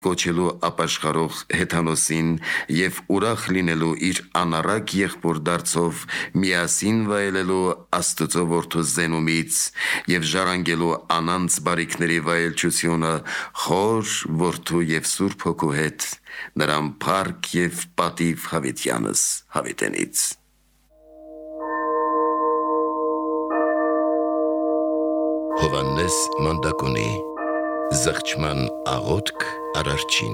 կոչելու ապաշխարող հեթանոսին և ուրախ լինելու իր անառակ եղբոր դարձով միասին վայելելու Աստծո որդու զենումից և ժառանգելու անանց բարիքների վայելչությունը խոր որդու և Սուրբ Հոգու հետ, նրան փառք և պատիվ հավիտյանս հավիտենից։ Հովհաննես Մանդակոնի Զղջման աղոթք Արարչին։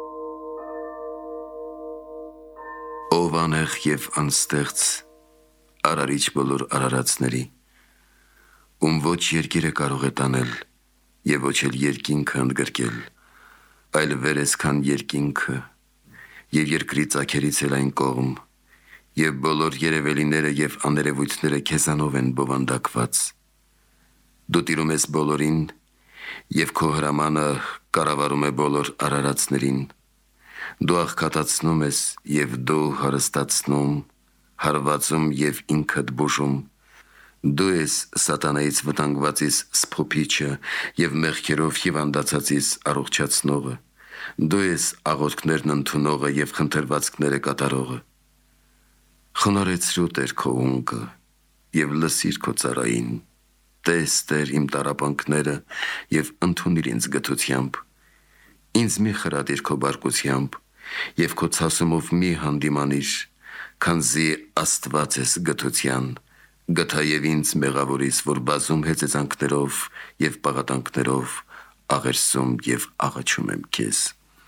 Ով անեղ և անստեղծ, Արարիչ բոլոր արարածների, ում ոչ երկիրը կարող է տանել և ոչ էլ երկինքը ընդգրկել, այլ վերես քան երկինքը և երկրի ծագերից էլ այն կողմ, և բոլոր երևելիները և աներևույթները քեզանով են բովանդակված։ Դու տիրում ես բոլորին, և քո հրամանը կառավարում է բոլոր արարածներին։ Դու աղքատացնում ես և դու հարստացնում, հարվածում և ինքդ բուժում։ Դու ես սատանայից վտանգվածիս սփոփիչը և մեղքերով հիվանդացածիս առողջացնողը։ Դու ես աղոթքներն ընդունողը և խնդրվածքները կատարողը։ Խոնարհեցրու Տեր քո ունկը և լսիր քո ծառային։ Տես Տեր իմ տառապանքները և ընդունիր ինձ գթությամբ։ Ինձ մի խրատիր քո բարկությամբ և քո ցասումով մի հանդիմանիր, քանզի Աստված ես գթության։ Գթա և ինձ մեղավորիս, որ բազում հեծեծանքներով և պաղատանքներով աղերսում և աղաչում եմ քեզ։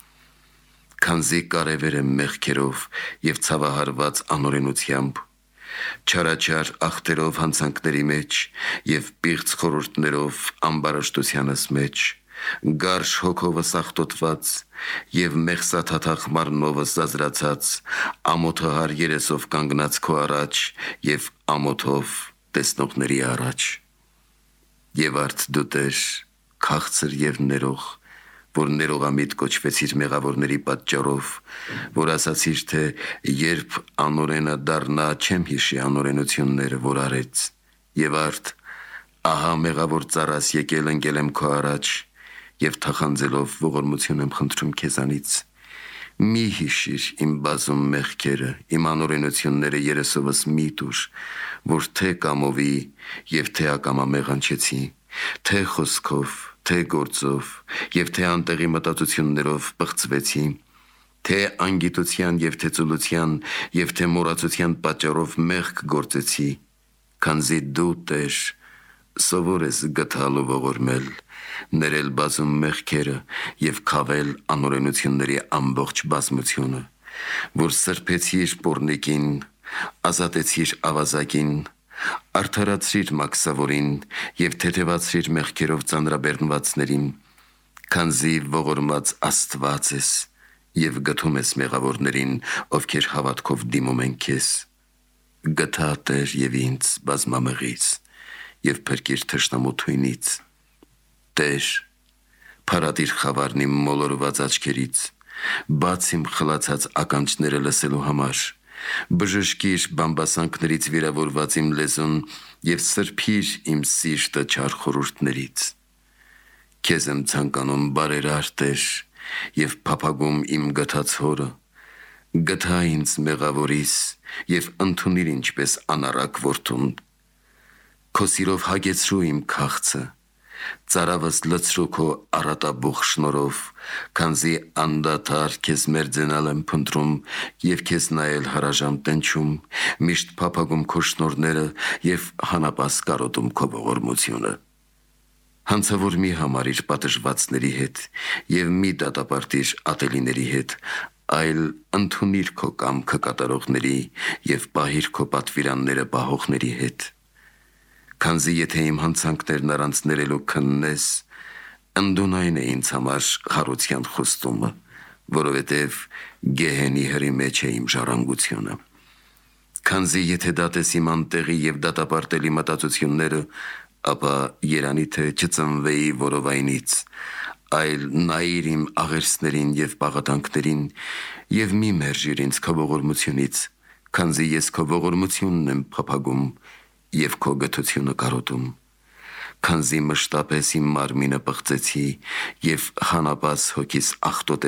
Քանզի կարևեր եմ մեղքերով և ցավահարված անօրենությամբ, չարաչար աղթերով հանցանքների մեջ և պիղծ խորհուրդներով ամբարաշտությանս մեջ, գարշ հոգովս աղտոտված և մեղսաթաթախ մարմնովս զազրացած, ամոթահար երեսով կանգնած քո առաջ և ամոթով տեսնողների առաջ։ Եվ արդ դու Տեր, քաղցր և ներող, որ ներողամիտ կոչվեցիր մեղավորների պատճառով, որ ասացիր, թե երբ անօրենը դառնա, չեմ հիշի անօրենությունները, որ արեց։ Եվ արդ, ահա մեղավոր ծառաս եկել ընկել եմ քո առաջ և թախանձելով ողորմություն եմ խնդրում քեզանից։ Մի հիշիր իմ բազում մեղքերը, իմ անօրենությունները երեսովս մի տուր, որ թե կամովի և թե ակամա մեղանչեցի, թե խոսքով, թե գործով և թե անտեղի մտածություններով պղծվեցի, թե անգիտության և թե ծուլության և թե մոռացության պատճառով մեղք գործեցի, քանզի դու Տեր սովոր ես գթալ ու ողորմել, ներել բազում մեղքերը և քավել անօրենությունների ամբողջ բազմությունը, որ սրբեցիր պոռնիկին, ազատեցիր ավազակին, արդարացրիր մաքսավորին և թեթևացրիր մեղքերով ծանրաբեռնվածներին, քանզի ողորմած Աստված ես և գթում ես մեղավորներին, ովքեր հավատքով դիմում են քեզ։ Գթա Տեր և ինձ բազմամեղից և փրկիր թշնամու թույնից։ Տեր, փարատիր խավարն իմ մոլորված աչքերից, բաց իմ խլացած ականջները լսելու համար, բժշկիր բամբասանքներից վիրավորված իմ լեզուն և սրբիր իմ սիրտը չար խորհուրդներից։ Քեզ եմ ցանկանում բարերար Տեր և փափագում իմ գթած հորը։ Գթա ինձ մեղավորիս և ընդունիր ինչպես անառակ որդուն։ Քո սիրով հագեցրու իմ քաղցը, ծարավս լցրու քո առատաբուխ շնորհով, քանզի անդադար քեզ մերձենալ եմ փնտրում և քեզ նայել հարաժամ տնչում, միշտ փափագում քո շնորհները և հանապաս կարոտում քո ողորմությունը։ Հանցավոր մի համարիր պատժվածների հետ և մի դատապարտիր ատելիների հետ, այլ ընդունիր քո կամքը կատարողների և պահիր քո պատվիրանները պահողների հետ։ Քանզի եթե իմ հանցանքներն առանց ներելու քննես, ընդունայն է ինձ համար խարության խոստումը, որովհետև գեհենի հրի մեջ է իմ ժառանգությունը։ Քանզի եթե դատես իմ անտեղի և դատապարտելի մտածությունները, ապա երանի թե չծնվեի որովայնից, այլ նայիր իմ աղերսներին և պաղատանքներին և մի մերժիր ինձ քո ողորմությունից, քանզի ես քո ողորմությունն եմ փափագում և քո գթությունը կարոտում։ քանզի մշտապես իմ մարմինը պղծեցի և խանաբաց հոգիս աղտոտ